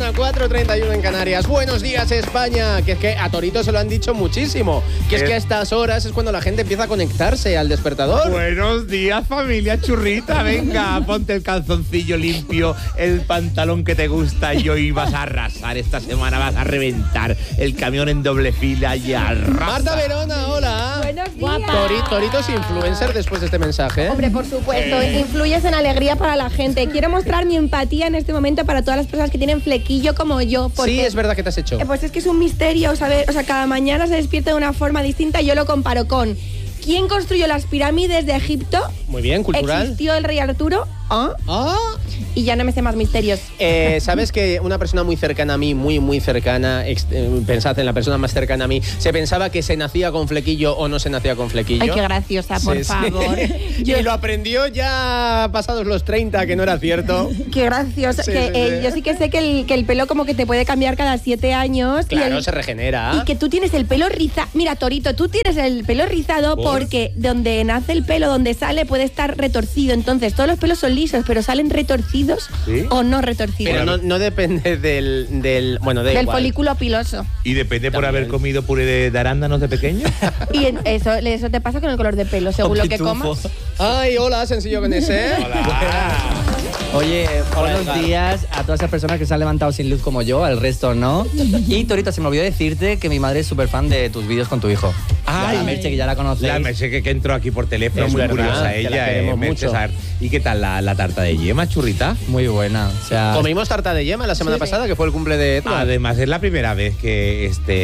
mañana, 4:31 en Canarias. Buenos días, España. Que es que a Torito se lo han dicho muchísimo. Que es que a estas horas es cuando la gente empieza a conectarse al despertador. Buenos días, familia churrita. Venga, ponte el calzoncillo limpio, el pantalón que te gusta y hoy vas a arrasar. Esta semana vas a reventar el camión en doble fila y arrasa. Marta Verona, hola. Buenos días. Torito es influencer después de este mensaje. Hombre, por supuesto, influyes en alegría para la gente. Quiero mostrar mi empatía en este momento para todas las personas que tienen flequillo como yo. Porque, sí, es verdad que te has hecho. Pues es que es un misterio, ¿sabes? O sea, cada mañana se despierta de una forma distinta y yo lo comparo con ¿quién construyó las pirámides de Egipto? Muy bien, cultural. ¿Existió el rey Arturo? Y ya no me sé más misterios. ¿Sabes que una persona muy cercana a mí, muy cercana, pensad en la persona más cercana a mí, se pensaba que se nacía con flequillo o no se nacía con flequillo? Ay, qué graciosa, por favor. Y lo aprendió ya pasados los 30, que no era cierto. Qué gracioso. Sí, Yo sí que sé que el pelo como que te puede cambiar cada 7 años. Claro, se regenera. Y que tú tienes el pelo rizado. Mira, Torito, tú tienes el pelo rizado porque donde nace el pelo, donde sale, puede estar retorcido. Entonces, todos los pelos son lisos, pero salen retorcidos. ¿Sí? O no retorcidos. Pero no depende del folículo piloso. Y depende por También. haber comido puré de arándanos de pequeño. Y eso te pasa con el color de pelo, según lo que comas. Ay, hola, sencillo con ese. Hola. Oye, buenos Edgar. días a todas esas personas que se han levantado sin luz como yo, al resto no. Y Torito, se me olvidó decirte que mi madre es súper fan de tus vídeos con tu hijo. Ay. La Merche, que ya la conocéis. La Merche que entró aquí por teléfono, Es muy verdad, curiosa que la ella. queremos Merche mucho. Sar. ¿Y qué tal la tarta de yema, churrita? Muy buena. O sea, Comimos tarta de yema la semana pasada, que fue el cumple de Edward. Además, es la primera vez que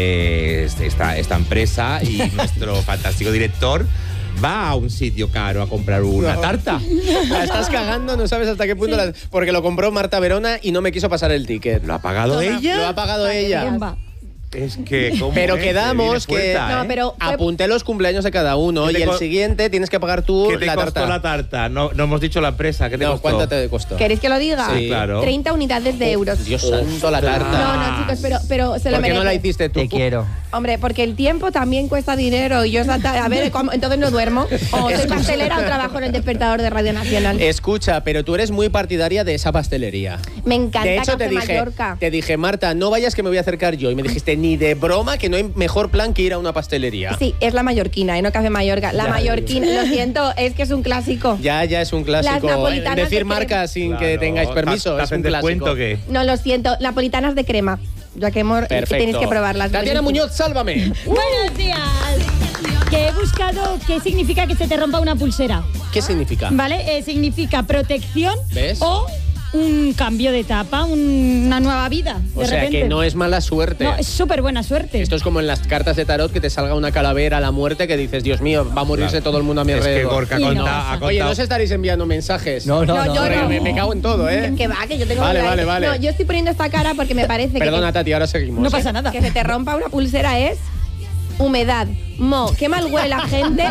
esta empresa y nuestro fantástico director va a un sitio caro a comprar una tarta. La estás cagando, no sabes hasta qué punto. Porque lo compró Marta Verona y no me quiso pasar el ticket. ¿Lo ha pagado ella? Lo ha pagado ella. Bomba. Es que, ¿cómo Pero es? quedamos Viene que fuerza, No, ¿eh? pero fue- apunté los cumpleaños de cada uno ¿Qué te y el co- siguiente tienes que pagar tú ¿Qué te la costó tarta. la tarta? No hemos dicho la empresa. ¿Qué te No, costó? ¿cuánto te costó? ¿Queréis que lo diga? Sí, claro. 30 unidades de euros. Dios santo, la tarta. No, chicos, pero se lo ¿Por qué merece. no la hiciste tú? te quiero. Hombre, porque el tiempo también cuesta dinero y yo a ver, entonces no duermo. O soy pastelera o trabajo en el despertador de Radio Nacional. Escucha, pero tú eres muy partidaria de esa pastelería. Me encanta De hecho, Café Mallorca. te dije, Marta, no vayas que me voy a acercar yo. Y me dijiste, ni de broma, que no hay mejor plan que ir a una pastelería. Sí, es la mallorquina, no Café Mallorca. La mallorquina, lo siento, es que es un clásico. Ya es un clásico. Las napolitanas Decir de marcas sin Claro. que tengáis permiso ¿Te es hacen un clásico. descuento o qué? No, lo siento, napolitanas de crema. Ya que Perfecto. tenéis que probarlas. Tatiana Muñoz, sálvame. Buenos días. Que he buscado qué significa que se te rompa una pulsera. ¿Qué significa? ¿Vale? Significa protección ¿Ves? o un cambio de etapa, una nueva vida. O de sea, repente. que no es mala suerte. No, es súper buena suerte. Esto es como en las cartas de tarot que te salga una calavera a la muerte que dices, Dios mío, va a morirse todo el mundo a mi Es que alrededor. Gorka Y no. ha contado. Oye, no os estaréis enviando mensajes. No, No, yo Porque no. me cago en todo, ¿eh? Que va, que yo tengo Vale, que vale, vale. No, yo estoy poniendo esta cara porque me parece Perdona, Tati, ahora seguimos. no pasa nada. que se te rompa una pulsera es humedad. Qué mal huele la gente.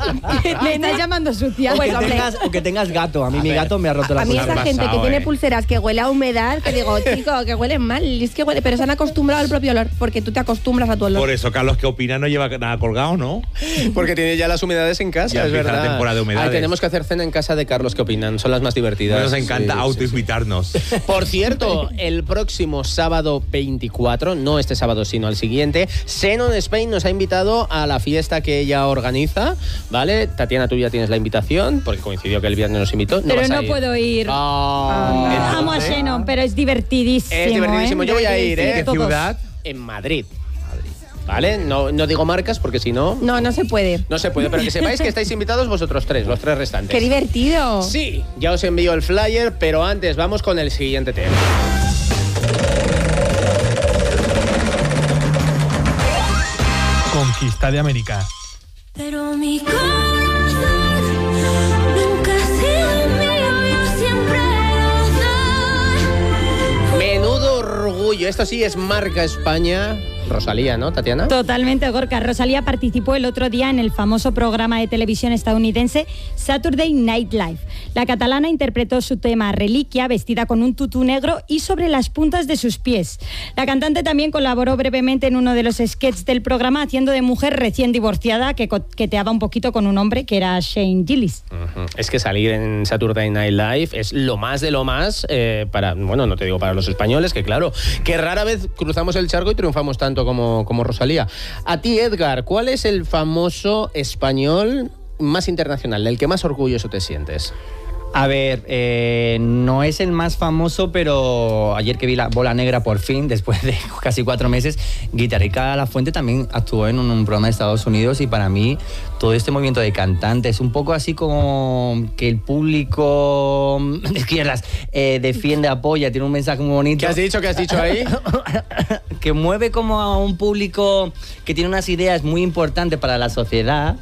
Me estás llamando sucia. Pues, o, hombre, que tengas gato. A mí mi gato me ha roto la a mí pulsera. esa gente que pasado, tiene ¿eh? pulseras que huele a humedad, que digo, chico, que huelen mal, es que huele, pero se han acostumbrado al propio olor, porque tú te acostumbras a tu olor. Por eso, Carlos, que opina, no lleva nada colgado, ¿no? Porque tiene ya las humedades en casa, Ya es empieza la verdad. temporada de humedades. Ay, tenemos que hacer cena en casa de Carlos, ¿qué opinan? Son las más divertidas. Nos encanta Sí, autoinvitarnos. sí. Por cierto, el próximo sábado 24, no este sábado, sino el siguiente, Xenon Spain nos ha invitado a la fiesta que ella organiza, ¿vale? Tatiana, tú ya tienes la invitación, porque coincidió que el viernes nos invitó. Pero vas a no ir. puedo ir. Ah. Amo a Shannon, pero es divertidísimo. Es divertidísimo. Yo voy a ir, ¿eh? ¿Qué Todos. ciudad? En Madrid. ¿Vale? No digo marcas porque si no, No se puede. no se puede. Pero que sepáis que estáis invitados vosotros tres, los tres restantes. Qué divertido. Sí, ya os envío el flyer, pero antes vamos con el siguiente tema. Conquista de América. Pero mi corazón nunca ha sido mío, yo siempre lo doy. Menudo orgullo. Esto sí es marca España. Rosalía, ¿no, Tatiana? Totalmente, Gorka. Rosalía participó el otro día en el famoso programa de televisión estadounidense Saturday Night Live. La catalana interpretó su tema Reliquia, vestida con un tutú negro y sobre las puntas de sus pies. La cantante también colaboró brevemente en uno de los sketches del programa haciendo de mujer recién divorciada que coqueteaba un poquito con un hombre que era Shane Gillis. Es que salir en Saturday Night Live es lo más de lo más para, bueno, no te digo para los españoles, que claro, que rara vez cruzamos el charco y triunfamos tanto como Rosalía. A ti, Edgar, ¿cuál es el famoso español más internacional, del que más orgulloso te sientes? A ver, no es el más famoso, pero ayer que vi la Bola Negra por fin, después de casi 4 meses, Guitarrica Lafuente también actuó en un programa de Estados Unidos y para mí todo este movimiento de cantantes, un poco así como que el público de izquierdas defiende, apoya, tiene un mensaje muy bonito. ¿Qué has dicho? ¿Qué has dicho ahí? Que mueve como a un público que tiene unas ideas muy importantes para la sociedad.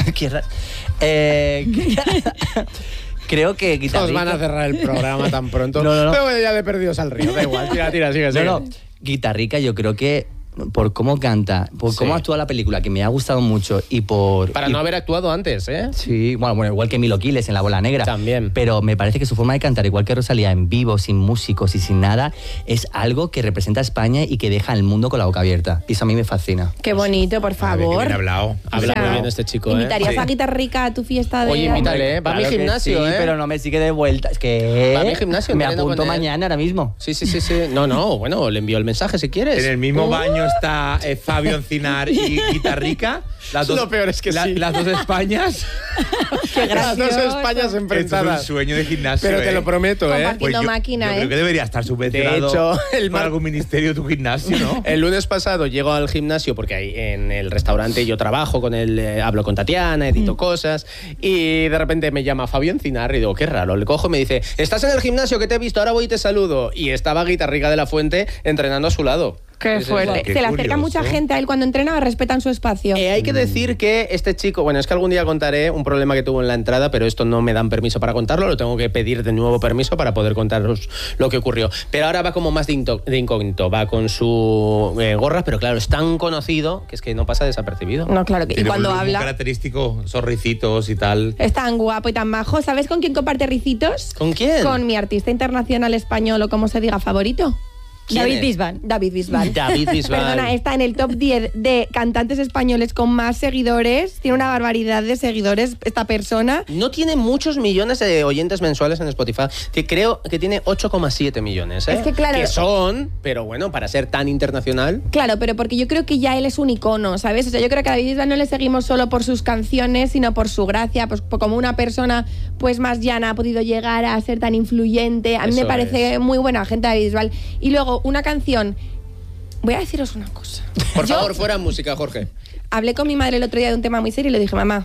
Creo que Guitarrica... Nos van a cerrar el programa tan pronto. No. Pero bueno, ya de perdidos al río. Da igual, tira, sigue. No. Guitarrica yo creo que por cómo canta, por cómo actúa la película, que me ha gustado mucho y por... Para no haber actuado antes, ¿eh? Sí, bueno, igual que Milo Quiles en La Bola Negra. También. Pero me parece que su forma de cantar, igual que Rosalía, en vivo, sin músicos y sin nada, es algo que representa a España y que deja al mundo con la boca abierta. Y eso a mí me fascina. Qué bonito, por favor. Bien hablado. Habla muy bien este chico, ¿eh? ¿Invitarías a Guitarrica a tu fiesta de...? Oye, invítale, ¿eh? Va a mi Claro que gimnasio, sí, ¿eh? pero no me sigue de vuelta. Es que... Va a mi gimnasio, me entreno apunto con él. mañana, ahora mismo. Sí. No, bueno, le envío el mensaje si quieres. En el mismo baño está Fabio Encinar y Guitarrica. Lo peor es que sí. Las dos Españas. Qué Las dos gracioso. Españas Esto es un enfrentadas. sueño de gimnasio. Pero te lo prometo, ¿eh? Compartiendo máquina, yo creo que debería estar subvencionado De hecho, por algún ministerio tu gimnasio, ¿no? El lunes pasado llego al gimnasio porque ahí en el restaurante yo trabajo con él, hablo con Tatiana, edito cosas y de repente me llama Fabio Encinar y digo, qué raro, le cojo y me dice, estás en el gimnasio que te he visto, ahora voy y te saludo. Y estaba Guitarrica de la Fuente entrenando a su lado. Qué fuerte. Qué Se le acerca curioso. mucha gente a él cuando entrena, respetan su espacio. Hay que decir que este chico, bueno, es que algún día contaré un problema que tuvo en la entrada, pero esto no me dan permiso para contarlo, lo tengo que pedir de nuevo permiso para poder contaros lo que ocurrió. Pero ahora va como más de incógnito, va con su gorra, pero claro, es tan conocido que es que no pasa desapercibido. No, claro que. Y Tiene cuando un habla, característico, sonrisitos y tal. es tan guapo y tan majo. ¿Sabes con quién comparte ricitos? ¿Con quién? Con mi artista internacional español o como se diga favorito. ¿Quién David es? Bisbal. David Bisbal. David Bisbal. Perdona, está en el top 10 de cantantes españoles con más seguidores. Tiene una barbaridad de seguidores esta persona. No tiene muchos millones de oyentes mensuales en Spotify. Que creo que tiene 8,7 millones. ¿eh? Es que claro. Que son, pero bueno, para ser tan internacional. Claro, pero porque yo creo que ya él es un icono, ¿sabes? O sea, yo creo que a David Bisbal no le seguimos solo por sus canciones, sino por su gracia, pues como una persona pues más llana ha podido llegar a ser tan influyente. A mí Eso me parece es. muy buena gente David Bisbal. Y luego una canción. Voy a deciros una cosa. Por Yo favor, fuera música, Jorge. hablé con mi madre el otro día de un tema muy serio y le dije, mamá,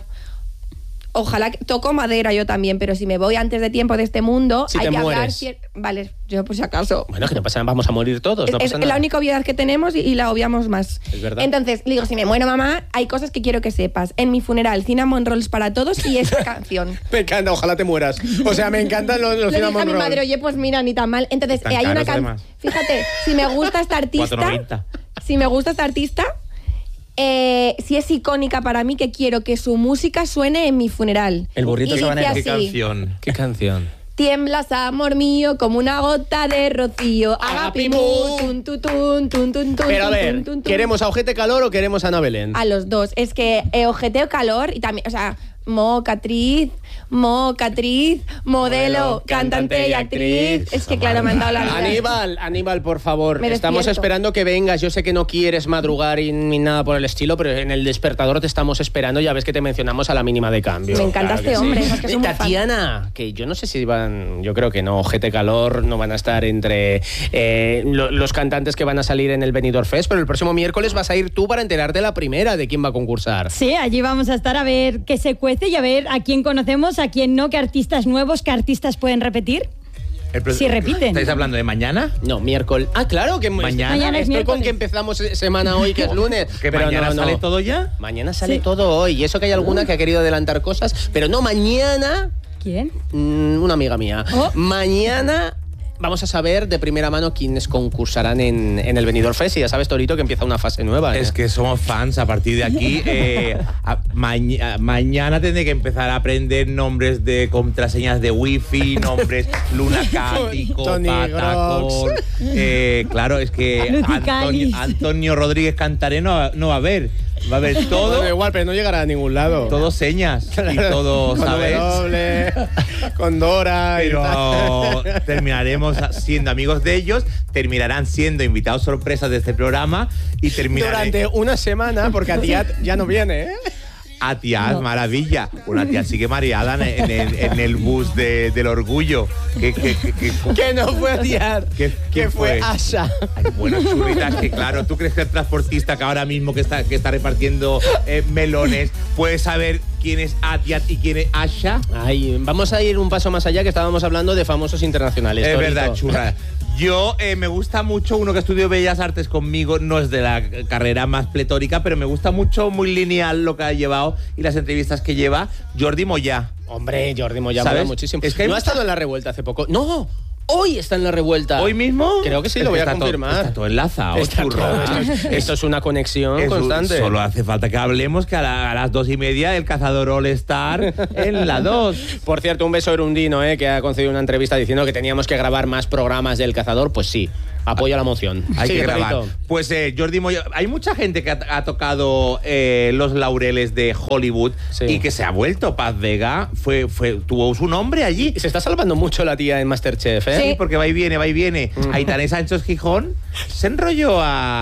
ojalá que toco madera yo también, pero si me voy antes de tiempo de este mundo, Si hay te que hablar. mueres. Vale, yo por si acaso. Bueno, que no pasa nada, vamos a morir todos, no Es pasa nada. la única obviedad que tenemos y la obviamos más. Es verdad. Entonces, le digo, si me muero, mamá, hay cosas que quiero que sepas. En mi funeral, cinnamon rolls para todos y esta canción. Me encanta, ojalá te mueras. O sea, me encantan los Le dije a cinnamon mi rolls. madre, oye, pues mira, ni tan mal. Entonces, Tan hay una caros, canción. además. Fíjate, si me gusta esta artista, 4,90. si me gusta esta artista, si es icónica para mí, que quiero que su música suene en mi funeral. El burrito Y sabanero. dice ¿Qué así, canción? ¿Qué canción? tiemblas, amor mío, como una gota de rocío. Agapimú, tun, tun, tun, tun, tun, tun, Pero a ver, tun, tun, tun. ¿queremos a Ojete Calor o queremos a Ana Belén? A los dos. Es que ojeteo calor y también, o sea, mocatriz, modelo, cantante y actriz. Es que claro, me han dado la vida. Aníbal, por favor, Me estamos despierto. esperando que vengas. Yo sé que no quieres madrugar ni nada por el estilo, pero en el despertador te estamos esperando. Ya ves que te mencionamos a la mínima de cambio. Me encanta Claro que este hombre, sí. es que soy muy fan. Tatiana, que yo no sé si van, yo creo que no, Ojete Calor no van a estar entre los cantantes que van a salir en el Benidorm Fest, pero el próximo miércoles vas a ir tú para enterarte la primera de quién va a concursar. Sí, allí vamos a estar a ver qué se cuece y a ver a quién conocemos, a quién no, qué artistas nuevos, qué artistas pueden repetir. Si repiten. ¿Estáis hablando de mañana? No, miércoles. Ah, claro que Mañana. Mañana es estoy con miércoles. que empezamos semana hoy, que es lunes. ¿Que pero mañana no. sale todo ya? Mañana sale Sí. todo hoy. Y eso que hay alguna que ha querido adelantar cosas. Pero no, mañana. ¿Quién? Una amiga mía. Oh. Mañana vamos a saber de primera mano quiénes concursarán en el Benidorm Fest. Y ya sabes, Torito, que empieza una fase nueva. Es que somos fans a partir de aquí. Mañana tendré que empezar a aprender nombres de contraseñas de wifi, nombres Lunacático, Tony Patacol. Claro, es que Antonio Rodríguez Cantaré no va a haber. Va a haber todo. Bueno, igual, pero no llegará a ningún lado. Todo señas y todo, ¿sabes? Doble, con Dora. Pero terminaremos siendo amigos de ellos, terminarán siendo invitados sorpresas de este programa y terminarán durante una semana, porque Atiat ya no viene, ¿eh? Atiat, maravilla. Una tía sigue mareada en el bus del orgullo. Que no fue Atiat, que fue Asha. Ay, bueno, churritas, que claro, ¿tú crees que el transportista que ahora mismo que está repartiendo melones puede saber quién es Atiat y quién es Asha? Ay, vamos a ir un paso más allá, que estábamos hablando de famosos internacionales. Es Torito. verdad, churra. Yo me gusta mucho, uno que estudió Bellas Artes conmigo, no es de la carrera más pletórica, pero me gusta mucho, muy lineal lo que ha llevado y las entrevistas que lleva, Jordi Moyà. Hombre, Jordi Moyà ¿Sabes? mola muchísimo. Es que ¿No ha estado en La Revuelta hace poco? ¡No! Hoy está en La Revuelta. ¿Hoy mismo? Creo que sí, lo voy a confirmar. Está todo enlazado, Está churro. todo. Esto es una conexión constante. Solo hace falta que hablemos que a las 2:30 el Cazador All Star en la 2. Por cierto, un beso Erundino, que ha concedido una entrevista diciendo que teníamos que grabar más programas del Cazador. Pues sí, apoyo la moción. Hay Sigue, que grabar. Torito. Pues Jordi Moyà, hay mucha gente que ha tocado los laureles de Hollywood Sí. y que se ha vuelto. Paz Vega tuvo su nombre allí. Y se está salvando mucho la tía en Masterchef, ¿eh? Sí, porque va y viene. Aitana Sánchez Gijón se enrolló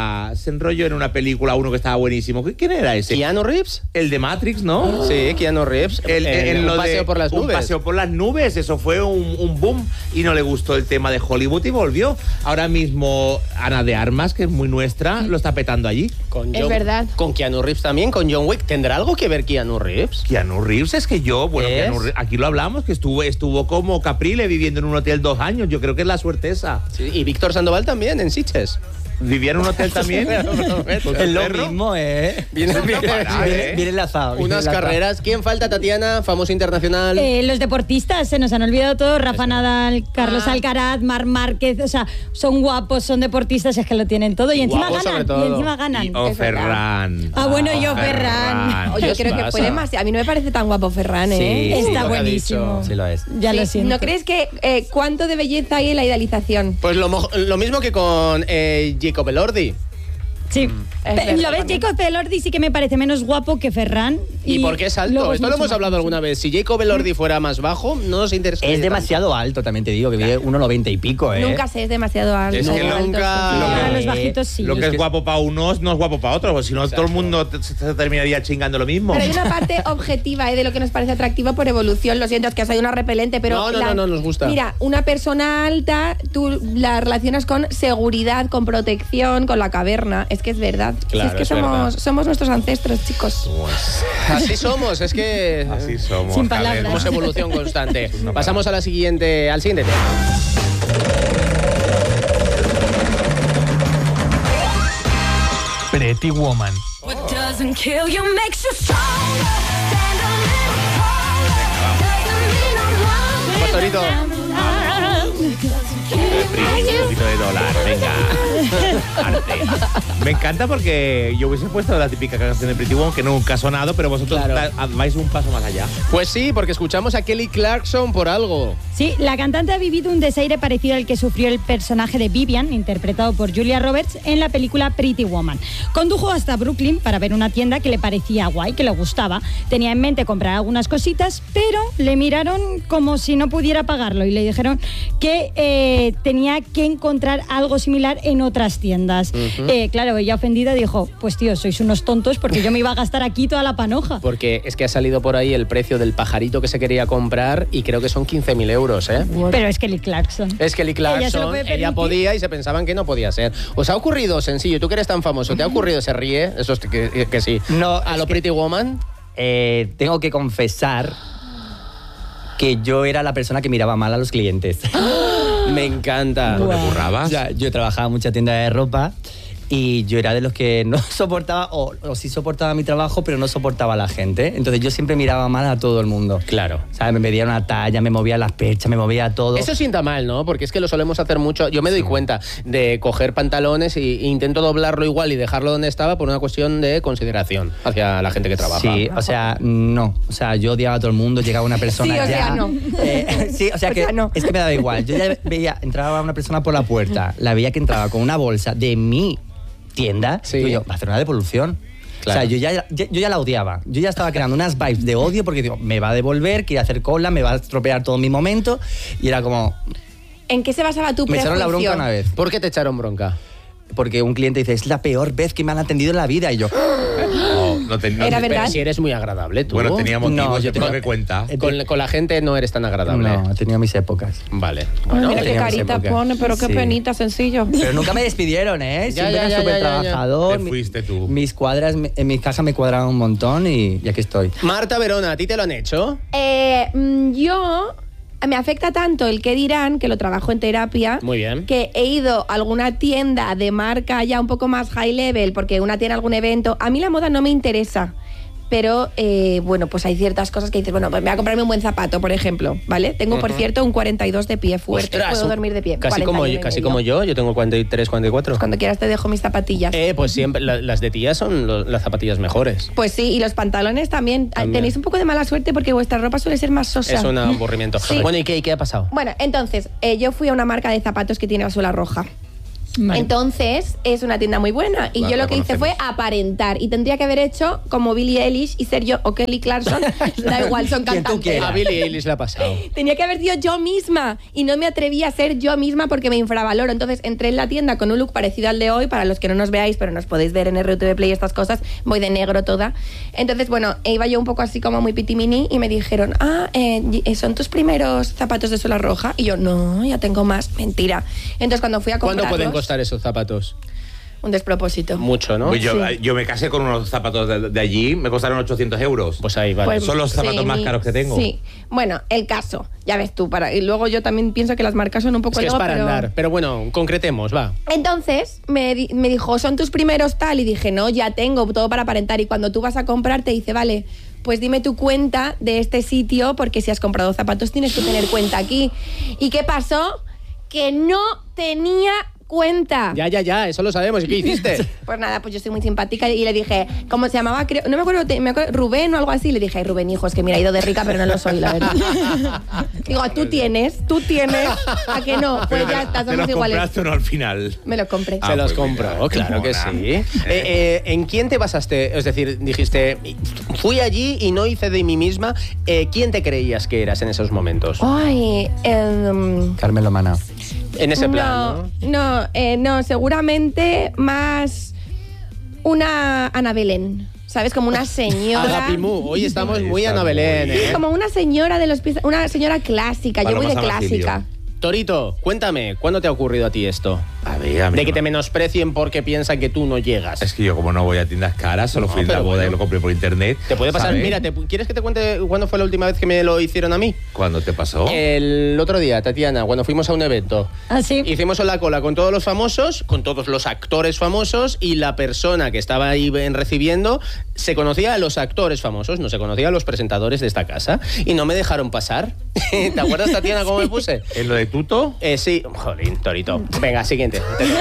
en una película uno que estaba buenísimo. ¿Quién era ese? ¿Keanu Reeves? El de Matrix, ¿no? Sí, Keanu Reeves. Un paseo por las nubes. Un paseo por las nubes, eso fue un boom y no le gustó el tema de Hollywood y volvió. Ahora mismo Ana de Armas, que es muy nuestra, lo está petando allí. Es verdad. Con Keanu Reeves también, con John Wick. ¿Tendrá algo que ver Keanu Reeves? Keanu Reeves es que Keanu Reeves, aquí lo hablamos, que estuvo como Caprile viviendo en un hotel 2 años. Yo creo que es la suerte esa. Sí, y Víctor Sandoval también, en Sitges. ¿Vivía en un hotel también? Es lo mismo, ¿eh? Viene Bien enlazado. bien unas enlazado. carreras. ¿Quién falta, Tatiana? Famoso internacional. Los deportistas, se nos han olvidado todos. Rafa Nadal, Carlos Alcaraz, Marc Márquez. O sea, son guapos, son deportistas, es que lo tienen todo. Y encima Guapos, sobre ganan. todo. Y encima ganan. O Ferran. Ah, bueno, yo, Ferran. Oye, yo creo que fue demasiado. A mí no me parece tan guapo Ferran, ¿eh? Sí, Está lo que ha buenísimo. dicho. Sí lo es. Ya lo Sí, siento. ¿No crees que cuánto de belleza hay en la idealización? Pues lo mismo que con Jacob Elordi. Sí. Es verdad ¿Lo ves? también. Jacob Elordi sí que me parece menos guapo que Ferran. ¿Y por qué es alto? luego Esto lo mucho hemos más hablado alto. alguna vez. Si Jacob Elordi fuera más bajo, no nos interesa. Es demasiado alto, también te digo, que vive 1,90 y pico, ¿eh? Nunca sé, es demasiado alto. Es que alto, nunca- sí. lo que- Ahora los bajitos sí. Lo que es guapo para unos no es guapo para otros, porque si no todo el mundo se terminaría chingando lo mismo. Pero hay una parte objetiva de lo que nos parece atractivo por evolución. Lo siento, es que has una repelente, pero... No, nos gusta. Mira, una persona alta, tú la relacionas con seguridad, con protección, con la caverna. Es que es verdad. Claro, Si es que es verdad. somos nuestros ancestros, chicos. Así somos, es que... Así somos. Sin a ver. palabras. Somos evolución constante. Pasamos al siguiente tema. Pretty Woman. What doesn't kill you makes you stronger. Stand a little taller. Doesn't mean I'm wrong. Pues, Torito. Un poquito de dólar, venga. Arte. Me encanta porque yo hubiese puesto la típica canción de Pretty Woman que nunca ha sonado, pero vosotros Claro. vais un paso más allá. Pues sí, porque escuchamos a Kelly Clarkson por algo. Sí, la cantante ha vivido un desaire parecido al que sufrió el personaje de Vivian, interpretado por Julia Roberts, en la película Pretty Woman. Condujo hasta Brooklyn para ver una tienda que le parecía guay, que le gustaba. Tenía en mente comprar algunas cositas, pero le miraron como si no pudiera pagarlo y le dijeron que tenía que encontrar algo similar en otras tiendas. Claro, ella ofendida dijo, pues tío, sois unos tontos porque yo me iba a gastar aquí toda la panoja. Porque es que ha salido por ahí el precio del pajarito que se quería comprar y creo que son 15.000 euros, ¿eh? Pero es Kelly Clarkson. Es Kelly Ella se lo Clarkson, puede ella permitir. podía y se pensaban que no podía ser. ¿Os ha ocurrido, sencillo, tú que eres tan famoso, ¿te ha ocurrido, se ríe? Eso es que sí. No, ¿A es lo que- Pretty Woman? Tengo que confesar que yo era la persona que miraba mal a los clientes. Me encanta. ¿Dónde currabas? O sea, yo trabajaba en mucha tienda de ropa Y yo era de los que no soportaba, o sí soportaba mi trabajo, pero no soportaba a la gente. Entonces yo siempre miraba mal a todo el mundo. Claro. ¿Sabes? Me medía una talla, me movía las perchas, me movía todo. Eso sienta mal, ¿no? Porque es que lo solemos hacer mucho. Yo me doy cuenta de coger pantalones e intento doblarlo igual y dejarlo donde estaba por una cuestión de consideración hacia la gente que trabaja. Sí, o sea, no. O sea, yo odiaba a todo el mundo, llegaba una persona Sí, o ya... sea, no. Sí, o sea, O que sea, no. es que me daba igual. Yo ya veía, entraba una persona por la puerta, la veía que entraba con una bolsa de mi tienda, Sí. digo yo, va a hacer una devolución. Claro. O sea, yo ya la odiaba. Yo ya estaba creando unas vibes de odio porque digo, me va a devolver, quiere hacer cola, me va a estropear todo mi momento. Y era como, ¿En qué se basaba tu me prejuicio? echaron la bronca una vez. ¿Por qué te echaron bronca? Porque un cliente dice, es la peor vez que me han atendido en la vida. Y yo, No, Era verdad. Pero si eres muy agradable, tú. Bueno, tenía motivos, No, yo yo creo tengo- que cuenta. Con la gente no eres tan agradable. no, he tenido mis épocas. Vale. Bueno, mira qué teníamos carita época. pone, pero qué Sí. penita, sencillo. Pero nunca me despidieron, ¿eh? Ya, Siempre ya, era ya, súper ya, ya. trabajador. Te fuiste tú. Mis cuadras, en mi caja me cuadraban un montón y aquí estoy. Marta Verona, ¿a ti te lo han hecho? Yo me afecta tanto el que dirán, que lo trabajo en terapia, Muy bien. que he ido a alguna tienda de marca ya un poco más high level, porque una tiene algún evento. A mí la moda no me interesa. Pero, bueno, pues hay ciertas cosas que dices, bueno, pues me voy a comprarme un buen zapato, por ejemplo, ¿vale? Tengo, por cierto, un 42 de pie fuerte, Ostras, puedo dormir de pie. Casi 41 y casi medio. como yo tengo 43, 44. Cuando quieras te dejo mis zapatillas. Pues siempre, las de tía son las zapatillas mejores. Pues sí, y los pantalones también. También. Tenéis un poco de mala suerte porque vuestra ropa suele ser más sosa. Es un aburrimiento. Sí. Bueno, ¿y qué ha pasado? Bueno, entonces, yo fui a una marca de zapatos que tiene la suela roja. Vale. Entonces, es una tienda muy buena. Y La- yo la lo que hice fue conocemos. aparentar. Y tendría que haber hecho como Billie Eilish y ser yo o Kelly Clarkson. Da igual, son Quien tú cantantes. quieras. A Billie Eilish le ha pasado. Tenía que haber sido yo misma y no me atreví a ser yo misma porque me infravaloro. Entonces entré en la tienda con un look parecido al de hoy. Para los que no nos veáis, pero nos podéis ver en RTV Play estas cosas, voy de negro toda. Entonces, bueno, iba yo un poco así como muy pitimini y me dijeron, ¿son tus primeros zapatos de suela roja? Y yo, no, ya tengo más. Mentira. Entonces cuando fui a comprarlos... ¿Cuánto pueden costar esos zapatos? Un despropósito. Mucho, ¿no? Pues Sí. yo me casé con unos zapatos de allí, me costaron 800 euros. Pues ahí, vale. Pues, Son los zapatos más mi- caros que tengo. Sí. Bueno, el caso, ya ves tú. Y luego yo también pienso que las marcas son un poco es que es ego, para pero... andar. Pero bueno, concretemos, va. Entonces me dijo, ¿son tus primeros tal? Y dije, no, ya tengo todo para aparentar. Y cuando tú vas a comprar te dice, vale, pues dime tu cuenta de este sitio, porque si has comprado zapatos tienes que tener cuenta aquí. ¿Y qué pasó? Que no tenía cuenta. Ya, eso lo sabemos. ¿Y qué hiciste? Pues nada, pues yo soy muy simpática y le dije, ¿cómo se llamaba? Creo, no me acuerdo, Rubén o algo así. Le dije, ay, Rubén, hijo, es que mira, he ido de rica, pero no lo soy, la verdad. Digo, tú tienes, ¿a que no? Pues ya está, ¿Te somos los iguales. compraste o no al final? Me lo compré. Ah, Se los pues compró, mira, claro que mona. sí. ¿En quién te basaste? Es decir, dijiste, fui allí y no hice de mí misma. ¿Quién te creías que eras en esos momentos? Ay, Carmen Lomana. En ese plan, ¿no? no, seguramente más una Ana Belén, ¿sabes? Como una señora. Agapimú, hoy estamos Ahí muy está, Ana Belén, muy ¿eh? Sí, como una señora de los pies, una señora clásica. Yo Paloma voy de San Basilio. clásica. Torito, cuéntame, ¿cuándo te ha ocurrido a ti esto? A ver, De que te menosprecien porque piensan que tú no llegas. Es que yo como no voy a tiendas caras, solo No, fui a la pero boda bueno. y lo compré por internet. Te puede pasar, ¿sabes? mira, ¿quieres que te cuente cuándo fue la última vez que me lo hicieron a mí? ¿Cuándo te pasó? El otro día, Tatiana, cuando fuimos a un evento. ¿Ah, sí? Hicimos en la cola con todos los famosos, con todos los actores famosos, y la persona que estaba ahí recibiendo se conocía a los actores famosos, no se conocía a los presentadores de esta casa, y no me dejaron pasar. ¿Te acuerdas, Tatiana, cómo me puse? ¿En lo de Tuto? Sí, jolín, Torito. Venga, siguiente.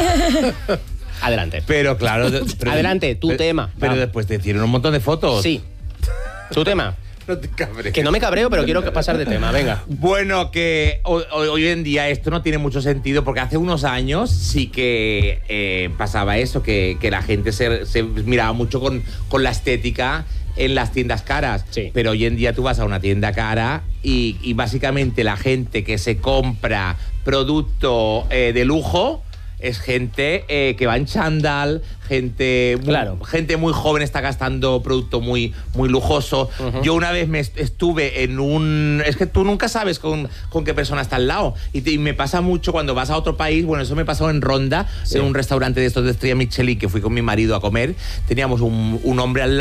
Adelante. Pero claro... Adelante, tu tema. Pero Va. después te hicieron un montón de fotos. Sí. Tu tema. No te cabres. Que no me cabreo, pero quiero pasar de tema, venga. Bueno, que hoy en día esto no tiene mucho sentido porque hace unos años sí que pasaba eso, que la gente se miraba mucho con la estética en las tiendas caras. Sí. Pero hoy en día tú vas a una tienda cara y básicamente la gente que se compra producto de lujo es gente que va en chándal, gente muy joven está gastando producto muy, muy lujoso. Ujú. Yo una vez estuve en un... Es que tú nunca sabes con qué persona está al lado. Y me pasa mucho cuando vas a otro país. Bueno, eso me pasó en Ronda, Sí. en un restaurante de estos de estrella Michelin que fui con mi marido a comer. Teníamos un hombre al lado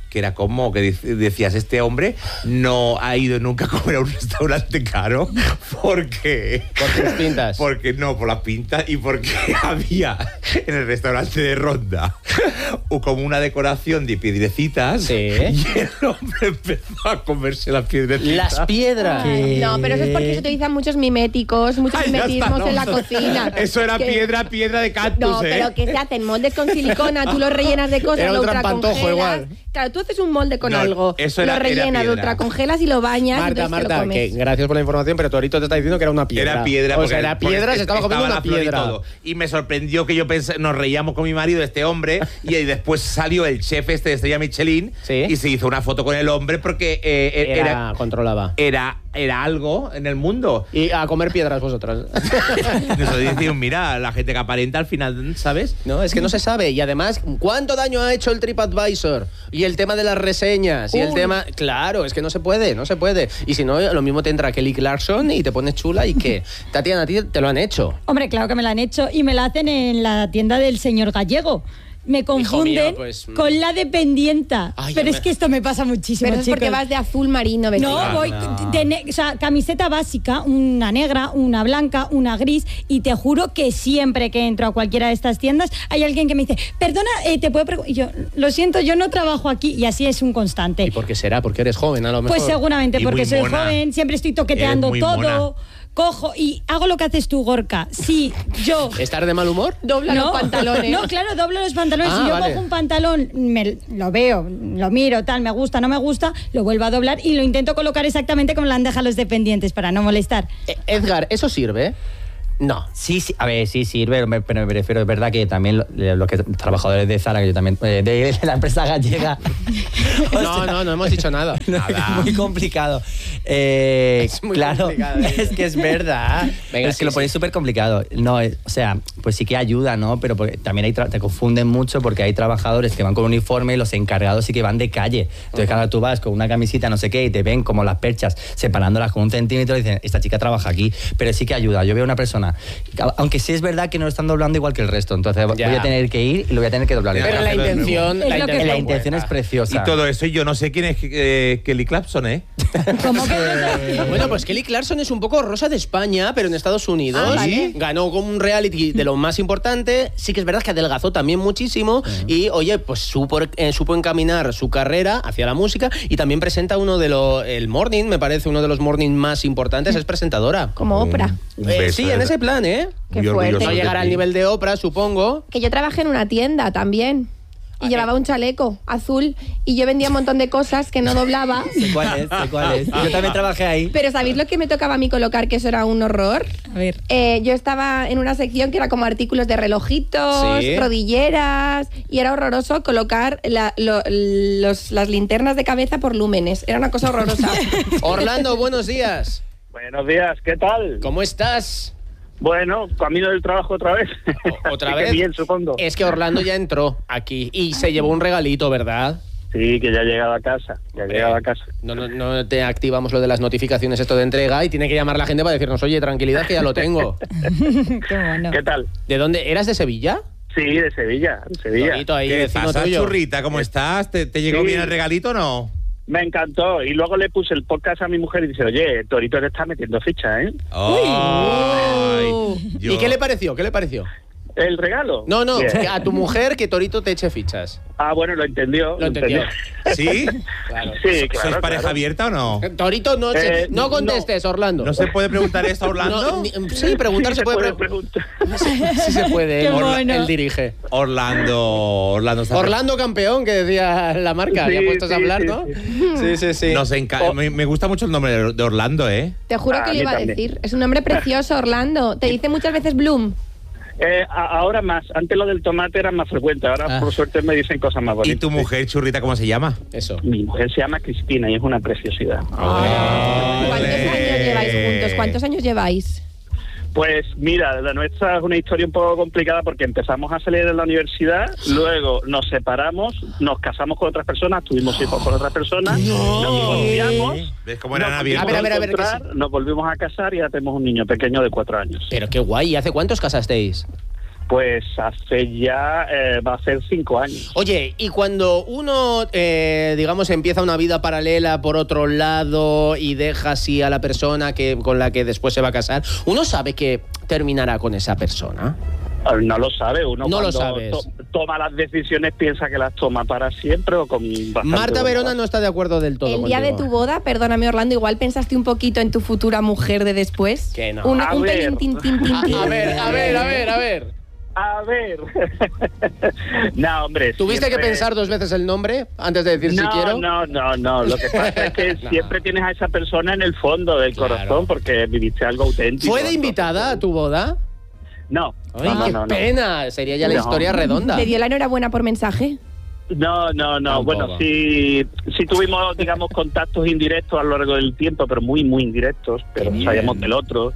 que era como que decías, este hombre no ha ido nunca a comer a un restaurante caro porque... Por tus pintas. Porque no, por las pintas y porque había en el restaurante de Ronda como una decoración de piedrecitas. Sí. Y el hombre empezó a comerse las piedrecitas. Las piedras. Ay, no, pero eso es porque se utilizan muchos miméticos, muchos Ay, ya está, mimetismos no, en la cocina. Eso era Que- piedra de cactus, No, pero que se hacen moldes con silicona, tú los rellenas de cosas, Era lo un trampantojo ultracongelas. igual. Claro, tú haces un molde con No, algo, eso lo era rellenas, lo piedra. ultracongelas y lo bañas. Marta, entonces te lo Marta, comes. que gracias por la información, pero Torito te está diciendo que era una piedra. Era piedra. O porque- sea, era piedra, porque se estaba comiendo una la flor y piedra. todo. Y me sorprendió que yo pensé, nos reíamos con mi marido, este hombre, y ahí después salió el chef este de Estrella Michelin Sí. y se hizo una foto con el hombre porque Controlaba. era algo en el mundo. Y a comer piedras vosotras. Nos dicen, mira, la gente que aparenta al final, ¿sabes? No, es que no se sabe. Y además, ¿cuánto daño ha hecho el TripAdvisor? Y el tema de las reseñas. Y el tema... Claro, es que no se puede, no se puede. Y si no, lo mismo te entra Kelly Clarkson y te pones chula y que... Tatiana, a ti te lo han hecho. Hombre, claro que me la han hecho y me la hacen en la tienda del señor Gallego. Me confunden pues, con la dependienta. Ay, pero ya es me- que esto me pasa muchísimo, Pero eso es porque chicos. vas de azul marino vestido. No, voy o sea, camiseta básica, una negra, una blanca, una gris, y te juro que siempre que entro a cualquiera de estas tiendas hay alguien que me dice, perdona, te puedo preguntar. Y yo, lo siento, yo no trabajo aquí, y así es un constante. ¿Y por qué será? Porque eres joven, a lo mejor. Pues seguramente Y porque muy soy mona. joven, siempre estoy toqueteando Eres muy todo, mona. cojo y hago lo que haces tú, Gorka. Sí, yo... ¿Estar de mal humor? Dobla los pantalones. No, claro, doblo los pantalones. Ah, Si yo vale. cojo un pantalón, lo veo, lo miro, tal, me gusta, no me gusta, lo vuelvo a doblar y lo intento colocar exactamente como lo han dejado los dependientes para no molestar. Edgar, ¿eso sirve? No. Sí, a ver, sí sirve, pero me refiero, es verdad que también los que trabajadores de Zara, que yo también, de la empresa gallega. No hemos dicho nada. Es muy complicado. muy claro, complicado, es que es verdad. Venga, es sí, que lo sí. ponéis súper complicado. No, o sea, pues sí que ayuda, ¿no? Pero también te confunden mucho porque hay trabajadores que van con uniforme y los encargados sí que van de calle. Entonces, claro, tú vas con una camisita, no sé qué, y te ven como las perchas separándolas con 1 centímetro y dicen, esta chica trabaja aquí. Pero sí que ayuda. Yo veo una persona, aunque sí es verdad que no lo están doblando igual que el resto. Entonces Ya. voy a tener que ir y lo voy a tener que doblar. Pero la intención... Es La lo que intención, La intención es preciosa. Y todo eso, y yo no sé quién es Kelly Clarkson, ¿eh? ¿Cómo que Bueno, pues Kelly Clarkson es un poco Rosa de España, pero en Estados Unidos. Ah, vale. Ganó con un reality de lo más importante. Sí que es verdad que adelgazó también muchísimo. Y, oye, pues supo encaminar su carrera hacia la música. Y también presenta el Morning, me parece, uno de los Morning más importantes. Es presentadora. Como Oprah. Un beso, Sí, en ese plan, ¿eh? Qué Muy fuerte. orgulloso No de llegará al ti. nivel de Oprah, supongo. Que yo trabajé en una tienda también. Y llevaba un chaleco azul y yo vendía un montón de cosas que no doblaba. Sé cuál es, sé cuál es. Yo también trabajé ahí. Pero ¿sabéis lo que me tocaba a mí colocar? Que eso era un horror. A ver. Yo estaba en una sección que era como artículos de relojitos, Sí. rodilleras, y era horroroso colocar las linternas de cabeza por lúmenes. Era una cosa horrorosa. Orlando, buenos días. Buenos días, ¿qué tal? ¿Cómo estás? Bueno, camino del trabajo otra vez. ¿Otra Así que vez? bien, supongo. Es que Orlando ya entró aquí y se llevó un regalito, ¿verdad? Sí, que ya he llegado a casa. Ya he llegado a casa. No te activamos lo de las notificaciones esto de entrega y tiene que llamar la gente para decirnos, oye, tranquilidad que ya lo tengo. Qué bueno. ¿Qué tal? ¿De dónde? ¿Eras de Sevilla? Sí, de Sevilla. De Sevilla. Torito ahí, ¿Qué vecino pasa, tuyo. churrita? ¿Cómo estás? ¿Te llegó Sí. bien el regalito o no? Me encantó. Y luego le puse el podcast a mi mujer y dice, oye, Torito te está metiendo ficha, ¿eh? Ay, yo- ¿Y qué le pareció? ¿Qué le pareció? ¿El regalo? No, Bien. a tu mujer que Torito te eche fichas. Ah, bueno, lo entendió. Lo entendió. ¿Sí? Claro. Sí, claro. ¿Sois pareja claro. abierta o no? Torito, no, no no. contestes, Orlando. ¿No se puede preguntar esto a Orlando? No, sí, preguntar Sí, se puede. preguntar. Sí se puede. Qué él, bueno. él dirige. Orlando está... Orlando campeón, que decía la marca. Ya Sí, puestos a sí, hablar, sí, ¿no? sí. Sí. me gusta mucho el nombre de Orlando, ¿eh? Te juro A que mí le iba a también. decir. Es un nombre precioso, Orlando. Te dice muchas veces Bloom. Ahora más. Antes lo del tomate era más frecuente. Ahora, por suerte, me dicen cosas más ¿Y bonitas. tu mujer, churrita, cómo se llama? Eso. Mi mujer se llama Cristina y es una preciosidad. ¿Cuántos años lleváis juntos? ¿Cuántos años lleváis? Pues mira, la nuestra es una historia un poco complicada porque empezamos a salir de la universidad, luego nos separamos, nos casamos con otras personas, tuvimos hijos con otras personas, nos divorciamos, ¿Ves cómo eran nos abiertos? volvimos A ver, encontrar, que nos volvimos a casar y ya tenemos un niño pequeño de 4 años. Pero qué guay. ¿Y hace cuántos casasteis? Pues hace ya, va a ser 5 años. Oye, y cuando uno, digamos, empieza una vida paralela por otro lado y deja así a la persona con la que después se va a casar, ¿uno sabe que terminará con esa persona? No lo sabe, uno No lo cuando sabes. toma las decisiones piensa que las toma para siempre o con bastante Marta buena Verona no está de acuerdo del todo El día de contigo. tu boda, perdóname Orlando, igual pensaste un poquito en tu futura mujer de después. Que no. Un A ver. pelín, tin, tin, tin, tin. A ver. A ver. No, hombre. ¿Tuviste que siempre- pensar 2 veces el nombre antes de decir si quiero? No. Lo que pasa es que siempre tienes a esa persona en el fondo del Claro. corazón porque viviste algo auténtico. ¿Fue de invitada a tu boda? No. Ay, qué No. pena. Sería ya la No. historia redonda. ¿Te dio la enhorabuena por mensaje? No. Tampoco. Bueno, sí tuvimos, digamos, contactos indirectos a lo largo del tiempo, pero muy, muy indirectos. Pero Qué sabíamos bien. del otro.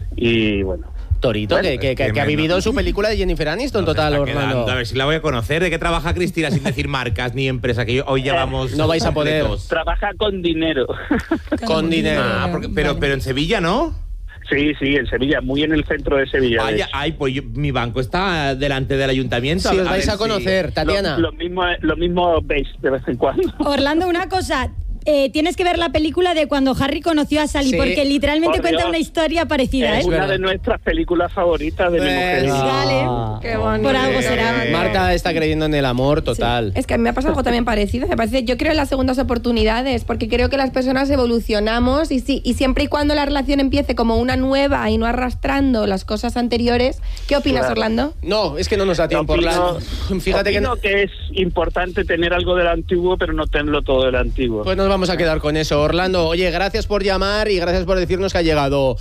Y bueno. Torito, Bueno, que ha tremendo. vivido su película de Jennifer Aniston, Nos total, está Orlando. quedando. A ver si la voy a conocer. ¿De qué trabaja Cristina sin decir marcas ni empresa? Que hoy ya vamos. No vais a poder. completos. Trabaja con dinero. Con dinero. Ah, pero en Sevilla, ¿no? Sí, en Sevilla, muy en el centro de Sevilla. de Vaya, hecho. ay, pues mi banco está delante del ayuntamiento. Si os vais ver a conocer, Tatiana. Lo mismo veis de vez en cuando. Orlando, una cosa. Tienes que ver la película de cuando Harry conoció a Sally, Sí. porque literalmente Por cuenta Dios. una historia parecida, Es ¿eh? una verdad. de nuestras películas favoritas de mi mujer. Vale. Qué bonito. Por algo será. Marta está creyendo en el amor total. Es que a mí me ha pasado algo también parecido. Me parece, yo creo en las segundas oportunidades, porque creo que las personas evolucionamos y sí, y siempre y cuando la relación empiece como una nueva y no arrastrando las cosas anteriores. ¿Qué opinas, Claro. Orlando? No, es que no nos da tiempo, Orlando. Fíjate que opino que es importante tener algo del antiguo, pero no tenerlo todo del antiguo. pues nos vamos a quedar con eso. Orlando, oye, gracias por llamar y gracias por decirnos que ha llegado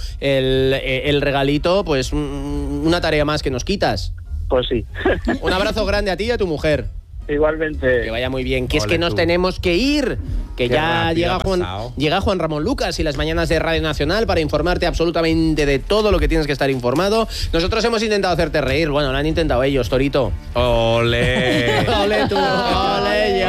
el regalito, pues una tarea más que nos quitas. Pues sí. Un abrazo grande a ti y a tu mujer. Igualmente. Que vaya muy bien. Que es Ole que nos tú. tenemos que ir. Que Qué ya rápido llega ha pasado. Juan Ramón Lucas y las mañanas de Radio Nacional para informarte absolutamente de todo lo que tienes que estar informado. Nosotros hemos intentado hacerte reír. Bueno, lo han intentado ellos, Torito. Ole. Ole tú. Ole,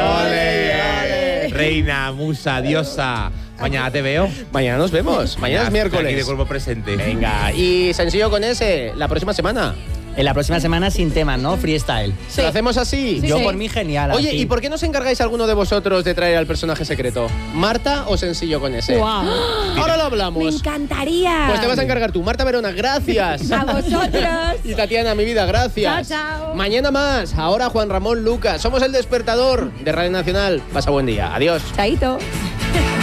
Ole. Reina, musa, diosa. Mañana te veo. Mañana nos vemos. Mañana es Aquí de miércoles. cuerpo presente. Venga, y sencillo con ese, la próxima semana. En la próxima semana sin temas, ¿no? Freestyle. ¿Se lo hacemos así? Sí, Yo sí. por mí genial. Oye, así. ¿y por qué no os encargáis alguno de vosotros de traer al personaje secreto? ¿Marta o sencillo con ese? Guau. Ahora lo Me hablamos. encantaría. Pues te vas a encargar tú. Marta Verona, gracias. A vosotros. Y Tatiana, mi vida, gracias. Chao, chao. Mañana más. Ahora Juan Ramón Lucas. Somos el despertador de Radio Nacional. Pasa buen día. Adiós. Chaito.